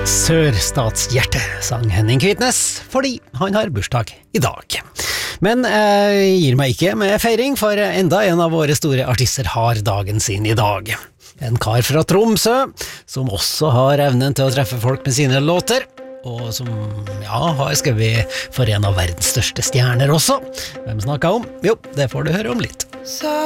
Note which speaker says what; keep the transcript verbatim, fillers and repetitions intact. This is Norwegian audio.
Speaker 1: Sørstatshjerte, sang Henning Kvitnes, fordi han har bursdag i dag. Men jeg eh, gir meg ikke med feiring, for enda en av våre store artister har dagen sin i dag. En kar fra Tromsø, som også har evnen til å treffe folk med sine låter, og som, ja, har skrevet for en av verdens største stjerner også. Hvem snakker om? Jo, det får du høre om litt.